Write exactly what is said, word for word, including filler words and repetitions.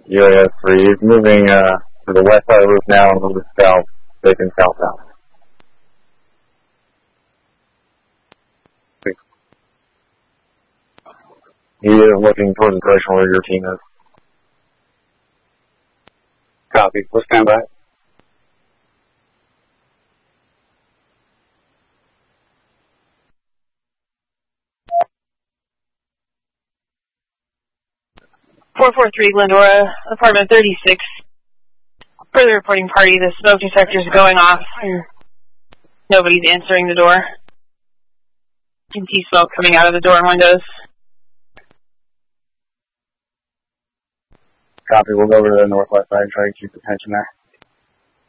U A S three. He's moving uh, to the west side of the roof now and moving south, taking south-south. He is looking toward the direction where your team is. Copy. We'll stand by. four four three Glendora, apartment thirty-six. Further reporting party, the smoke detector is going off and nobody's answering the door. You can see smoke coming out of the door and windows. Copy. We'll go over to the northwest side and try to keep the tension there.